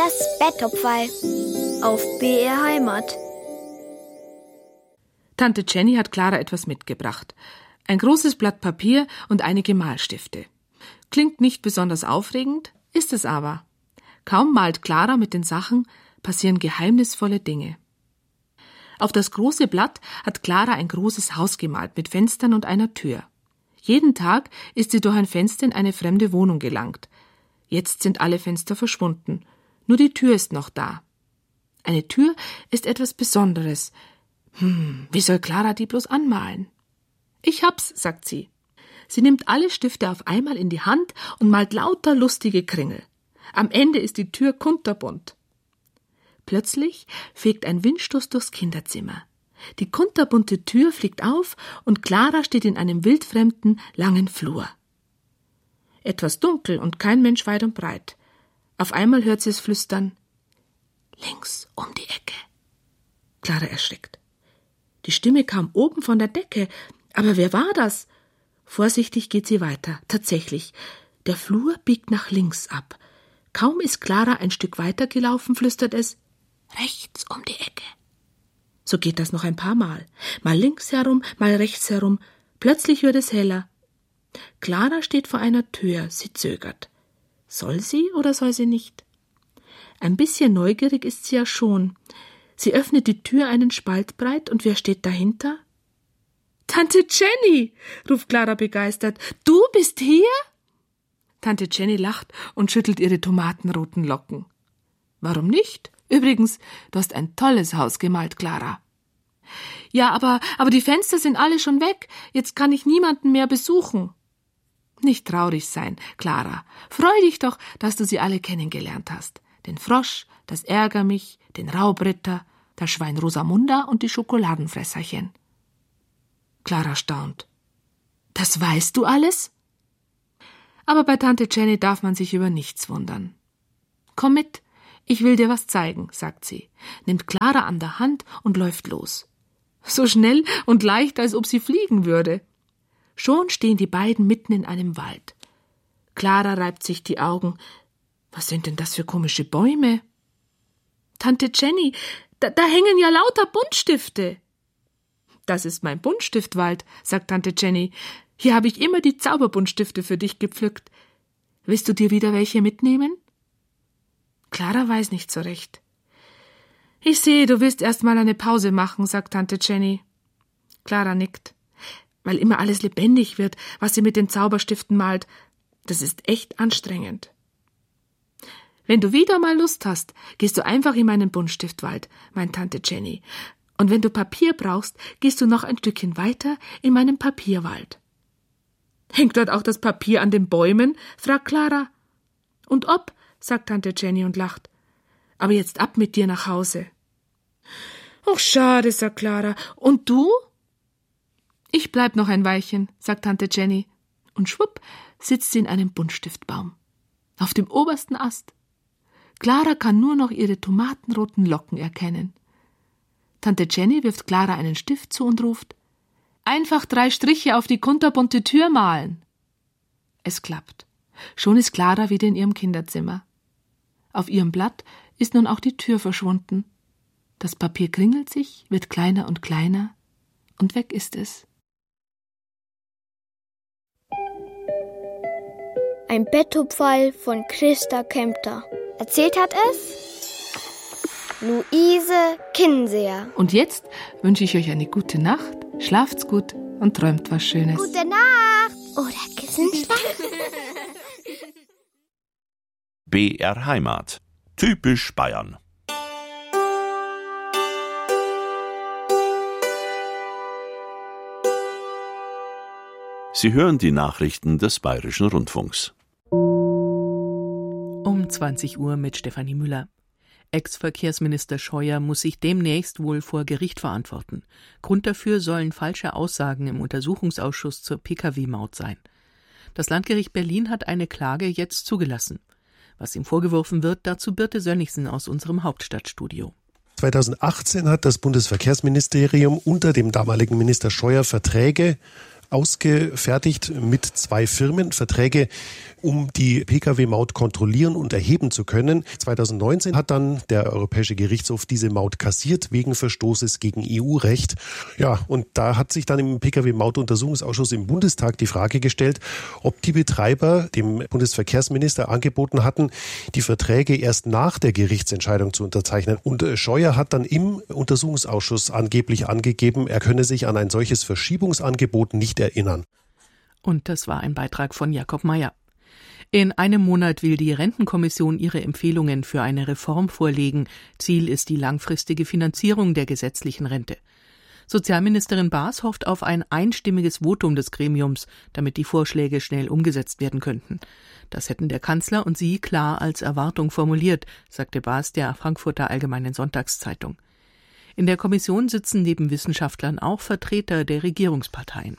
Claras Betthupferl auf BR Heimat. Tante Jenny hat Clara etwas mitgebracht. Ein großes Blatt Papier und einige Malstifte. Klingt nicht besonders aufregend, ist es aber. Kaum malt Clara mit den Sachen, passieren geheimnisvolle Dinge. Auf das große Blatt hat Clara ein großes Haus gemalt mit Fenstern und einer Tür. Jeden Tag ist sie durch ein Fenster in eine fremde Wohnung gelangt. Jetzt sind alle Fenster verschwunden. Nur die Tür ist noch da. Eine Tür ist etwas Besonderes. Wie soll Clara die bloß anmalen? Ich hab's, sagt sie. Sie nimmt alle Stifte auf einmal in die Hand und malt lauter lustige Kringel. Am Ende ist die Tür kunterbunt. Plötzlich fegt ein Windstoß durchs Kinderzimmer. Die kunterbunte Tür fliegt auf und Clara steht in einem wildfremden, langen Flur. Etwas dunkel und kein Mensch weit und breit. Auf einmal hört sie es flüstern. Links um die Ecke. Clara erschrickt. Die Stimme kam oben von der Decke. Aber wer war das? Vorsichtig geht sie weiter. Tatsächlich. Der Flur biegt nach links ab. Kaum ist Clara ein Stück weiter gelaufen, flüstert es. Rechts um die Ecke. So geht das noch ein paar Mal. Mal links herum, mal rechts herum. Plötzlich wird es heller. Clara steht vor einer Tür. Sie zögert. Soll sie oder soll sie nicht? Ein bisschen neugierig ist sie ja schon. Sie öffnet die Tür einen Spalt breit und wer steht dahinter? »Tante Jenny«, ruft Clara begeistert. »Du bist hier?« Tante Jenny lacht und schüttelt ihre tomatenroten Locken. »Warum nicht? Übrigens, du hast ein tolles Haus gemalt, Clara.« »Ja, aber die Fenster sind alle schon weg. Jetzt kann ich niemanden mehr besuchen.« »Nicht traurig sein, Clara. Freu dich doch, dass du sie alle kennengelernt hast. Den Frosch, das Ärgermich, den Raubritter, das Schwein Rosamunda und die Schokoladenfresserchen.« Clara staunt. »Das weißt du alles?« Aber bei Tante Jenny darf man sich über nichts wundern. »Komm mit, ich will dir was zeigen«, sagt sie, nimmt Clara an der Hand und läuft los. So schnell und leicht, als ob sie fliegen würde. Schon stehen die beiden mitten in einem Wald. Clara reibt sich die Augen. Was sind denn das für komische Bäume? »Tante Jenny, da hängen ja lauter Buntstifte.« »Das ist mein Buntstiftwald«, sagt Tante Jenny. »Hier habe ich immer die Zauberbuntstifte für dich gepflückt. Willst du dir wieder welche mitnehmen?« Clara weiß nicht so recht. »Ich sehe, du willst erst mal eine Pause machen«, sagt Tante Jenny. Clara nickt. Weil immer alles lebendig wird, was sie mit den Zauberstiften malt. Das ist echt anstrengend. »Wenn du wieder mal Lust hast, gehst du einfach in meinen Buntstiftwald«, meint Tante Jenny. »Und wenn du Papier brauchst, gehst du noch ein Stückchen weiter in meinen Papierwald.« »Hängt dort auch das Papier an den Bäumen?«, fragt Clara. »Und ob«, sagt Tante Jenny und lacht. »Aber jetzt ab mit dir nach Hause.« »Ach, schade«, sagt Clara. »Und du?« »Ich bleib noch ein Weilchen«, sagt Tante Jenny. Und schwupp sitzt sie in einem Buntstiftbaum. Auf dem obersten Ast. Clara kann nur noch ihre tomatenroten Locken erkennen. Tante Jenny wirft Clara einen Stift zu und ruft, »Einfach 3 Striche auf die kunterbunte Tür malen.« Es klappt. Schon ist Clara wieder in ihrem Kinderzimmer. Auf ihrem Blatt ist nun auch die Tür verschwunden. Das Papier kringelt sich, wird kleiner und kleiner und weg ist es. Ein Betthupferl von Christa Kempter. Erzählt hat es Luise Kinseer. Und jetzt wünsche ich euch eine gute Nacht, schlaft's gut und träumt was Schönes. Gute Nacht oder Kissenschlag. BR Heimat. Typisch Bayern. Sie hören die Nachrichten des Bayerischen Rundfunks. Um 20 Uhr mit Stefanie Müller. Ex-Verkehrsminister Scheuer muss sich demnächst wohl vor Gericht verantworten. Grund dafür sollen falsche Aussagen im Untersuchungsausschuss zur Pkw-Maut sein. Das Landgericht Berlin hat eine Klage jetzt zugelassen. Was ihm vorgeworfen wird, dazu Birte Sönnigsen aus unserem Hauptstadtstudio. 2018 hat das Bundesverkehrsministerium unter dem damaligen Minister Scheuer Verträge ausgefertigt mit 2 Firmen, Verträge, um die Pkw-Maut kontrollieren und erheben zu können. 2019 hat dann der Europäische Gerichtshof diese Maut kassiert wegen Verstoßes gegen EU-Recht. Ja, und da hat sich dann im Pkw-Maut-Untersuchungsausschuss im Bundestag die Frage gestellt, ob die Betreiber dem Bundesverkehrsminister angeboten hatten, die Verträge erst nach der Gerichtsentscheidung zu unterzeichnen. Und Scheuer hat dann im Untersuchungsausschuss angeblich angegeben, er könne sich an ein solches Verschiebungsangebot nicht erinnern. Und das war ein Beitrag von Jakob Mayer. In einem Monat will die Rentenkommission ihre Empfehlungen für eine Reform vorlegen. Ziel ist die langfristige Finanzierung der gesetzlichen Rente. Sozialministerin Baas hofft auf ein einstimmiges Votum des Gremiums, damit die Vorschläge schnell umgesetzt werden könnten. Das hätten der Kanzler und sie klar als Erwartung formuliert, sagte Baas der Frankfurter Allgemeinen Sonntagszeitung. In der Kommission sitzen neben Wissenschaftlern auch Vertreter der Regierungsparteien.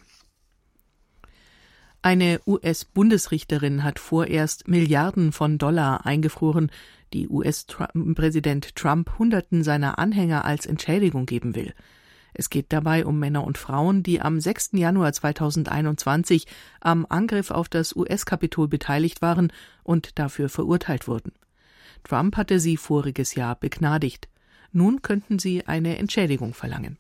Eine US-Bundesrichterin hat vorerst Milliarden von Dollar eingefroren, die US-Präsident Trump Hunderten seiner Anhänger als Entschädigung geben will. Es geht dabei um Männer und Frauen, die am 6. Januar 2021 am Angriff auf das US-Kapitol beteiligt waren und dafür verurteilt wurden. Trump hatte sie voriges Jahr begnadigt. Nun könnten sie eine Entschädigung verlangen.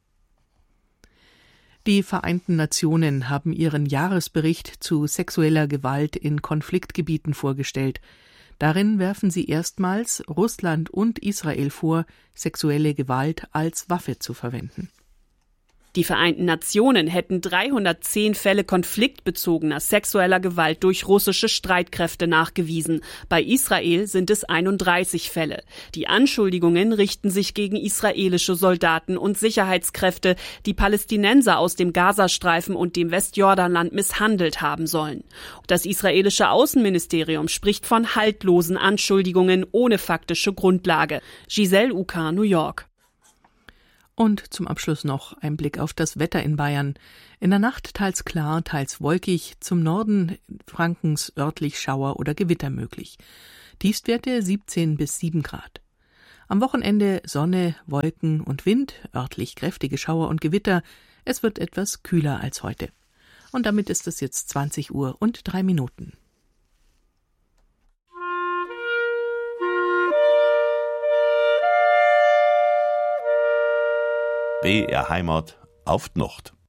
Die Vereinten Nationen haben ihren Jahresbericht zu sexueller Gewalt in Konfliktgebieten vorgestellt. Darin werfen sie erstmals Russland und Israel vor, sexuelle Gewalt als Waffe zu verwenden. Die Vereinten Nationen hätten 310 Fälle konfliktbezogener sexueller Gewalt durch russische Streitkräfte nachgewiesen. Bei Israel sind es 31 Fälle. Die Anschuldigungen richten sich gegen israelische Soldaten und Sicherheitskräfte, die Palästinenser aus dem Gazastreifen und dem Westjordanland misshandelt haben sollen. Das israelische Außenministerium spricht von haltlosen Anschuldigungen ohne faktische Grundlage. Giselle Uka, New York. Und zum Abschluss noch ein Blick auf das Wetter in Bayern. In der Nacht teils klar, teils wolkig, zum Norden Frankens örtlich Schauer oder Gewitter möglich. Tiefstwerte 17 bis 7 Grad. Am Wochenende Sonne, Wolken und Wind, örtlich kräftige Schauer und Gewitter. Es wird etwas kühler als heute. Und damit ist es jetzt 20 Uhr und 3 Minuten. BR Heimat auf die Nacht.